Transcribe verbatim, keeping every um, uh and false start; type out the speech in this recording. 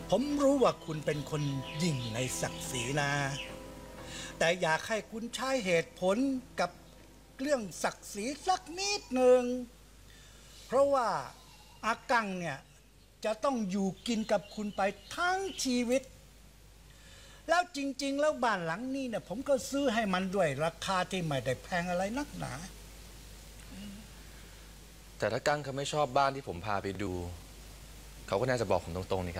ผมรู้ว่าคุณเป็นคนยิ่งในศักดิ์ศรีนะแต่อยากให้คุณใช้เหตุผลกับเรื่องศักดิ์ศรีสักนิดหนึ่งเพราะว่าอากังเนี่ยจะต้องอยู่กินกับคุณไปทั้งชีวิตแล้วจริงๆแล้วบ้านหลังนี้เนี่ยผมก็ซื้อให้มันด้วยราคาที่ไม่ได้แพงอะไรนักหนาแต่ถ้ากั้งเขาไม่ชอบบ้านที่ผมพาไปดูเขาก็น่าจะบอกผมตรงๆนี่ครับ